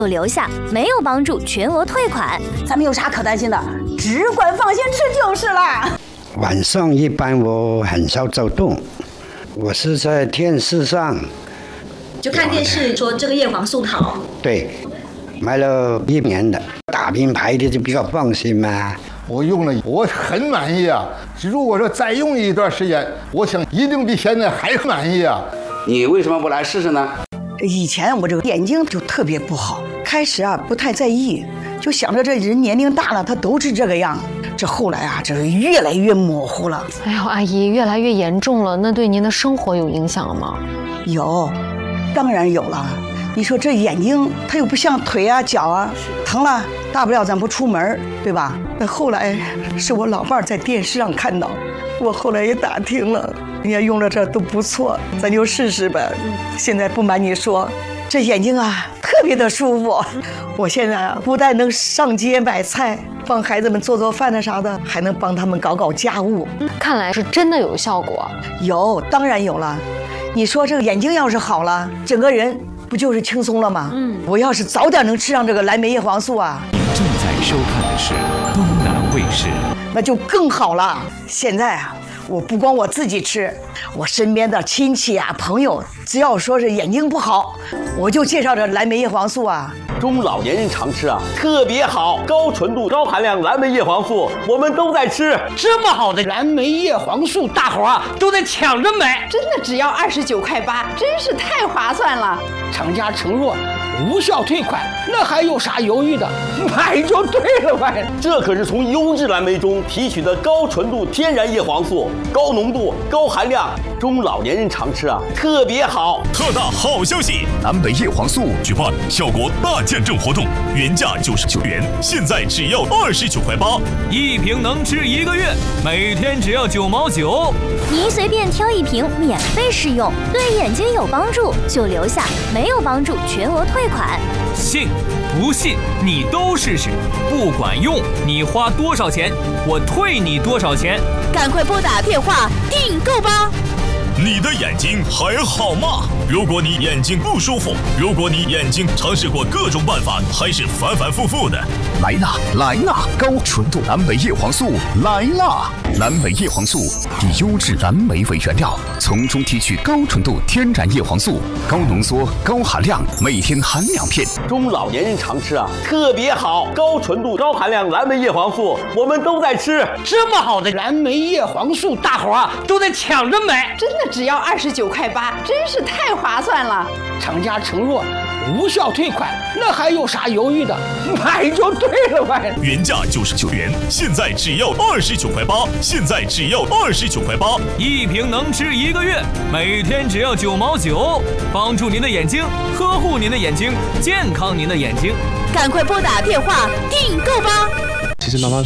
就留下，没有帮助全额退款。 咱们有啥可担心的？只管放心吃就是了。 晚上一般我很少走动，我是在电视上就看电视说这个叶黄素好。 对，买了1年的，大品牌的就比较放心嘛。 我用了，我很满意啊。如果说再用一段时间，我想一定比现在还满意啊。 你为什么不来试试呢？ 以前我这个眼睛就特别不好，开始啊不太在意，就想着这人年龄大了，他都是这个样。这后来啊，这是越来越模糊了。 哎呦，阿姨，越来越严重了，那对您的生活有影响吗？ 有，当然有了。你说这眼睛，它又不像腿啊、脚啊，疼了，大不了咱不出门，对吧？那后来是我老伴儿在电视上看到，我后来也打听了，人家用了这都不错，咱就试试呗。现在不瞒你说，这眼睛啊特别的舒服。我现在啊不但能上街买菜，帮孩子们做做饭的啥的，还能帮他们搞搞家务。 看来是真的有效果。 有，当然有了。你说这个眼睛要是好了，整个人不就是轻松了吗？我要是早点能吃上这个蓝莓叶黄素啊！ 您正在收看的是东南卫视， 那就更好了。现在啊，我不光我自己吃，我身边的亲戚啊、朋友，只要说是眼睛不好，我就介绍这蓝莓叶黄素啊。 中老年人常吃啊，特别好，高纯度、高含量蓝莓叶黄素，我们都在吃。 这么好的蓝莓叶黄素，大伙儿都在抢着买， 真的只要29.8块，真是太划算了。 厂家承诺无效退款，那还有啥犹豫的？买就对了呗。 这可是从优质蓝莓中提取的高纯度天然叶黄素，高浓度、高含量，中老年人常吃啊，特别好。 特大好消息！蓝莓叶黄素举办效果大见证活动，原价99元，现在只要29.8块， 一瓶能吃1个月，每天只要9毛9。 您随便挑一瓶免费试用，对眼睛有帮助就留下，没有帮助全额退款。 信不信你都试试，不管用你花多少钱，我退你多少钱。 赶快拨打电话订购吧。 你的眼睛还好吗？如果你眼睛不舒服，如果你眼睛尝试过各种办法，还是反反复复的， 来啦来啦！高纯度蓝莓叶黄素来啦！蓝莓叶黄素以优质蓝莓为原料，从中提取高纯度天然叶黄素，高浓缩、高含量，每天含2片。 中老年人常吃啊，特别好，高纯度、高含量蓝莓叶黄素，我们都在吃。 这么好的蓝莓叶黄素，大伙儿都在抢着买， 真的只要29.8块，真是太划算了。 厂家承诺无效退款，那还有啥犹豫的？买就对了呗。 原价99元，现在只要29.8块，现在只要29.8块， 一瓶能吃1个月，每天只要9毛9，帮助您的眼睛，呵护您的眼睛，健康您的眼睛。 赶快拨打电话订购吧。 其实麻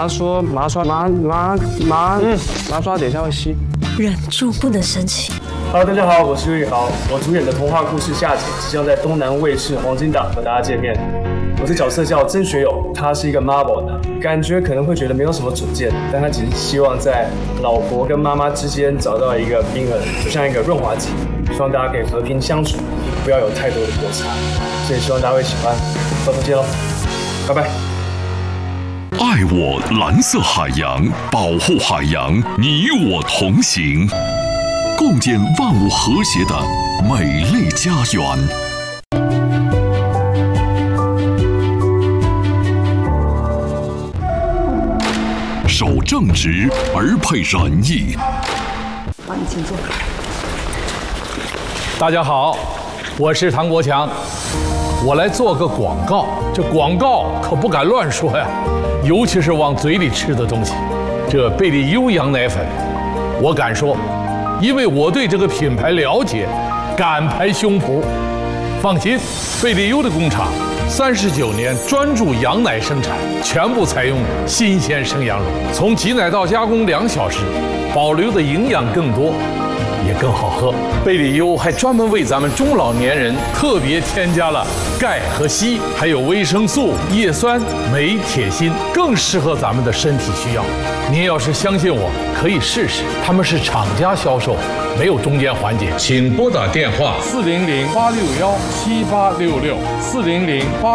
刷等一下会吸。 忍住不能生气。 Hello， 大家好，我是岳宇豪，我主演的童话故事《夏姐》即将在东南卫视黄金档和大家见面。我的角色叫曾学友，他是一个妈宝男，感觉可能会觉得没有什么主见，但他只是希望在老婆跟妈妈之间找到一个平衡，就像一个润滑剂，希望大家可以和平相处，不要有太多的摩擦。所以希望大家会喜欢，到时候见喽，拜拜。 爱我蓝色海洋，保护海洋，你我同行，共建万物和谐的美丽家园。守正直而配仁义。 帮你请坐。 大家好，我是唐国强，我来做个广告。这广告可不敢乱说呀，尤其是往嘴里吃的东西。这贝利优羊奶粉，我敢说，因为我对这个品牌了解，敢拍胸脯。放心，贝利优的工厂39年专注羊奶生产，全部采用新鲜生羊乳，从挤奶到加工2小时，保留的营养更多，也更好喝。贝里优还专门为咱们中老年人特别添加了钙和硒，还有维生素、叶酸、镁、铁、锌，更适合咱们的身体需要。您要是相信我，可以试试，他们是厂家销售，没有中间环节。请拨打电话400-861-7866，400-8。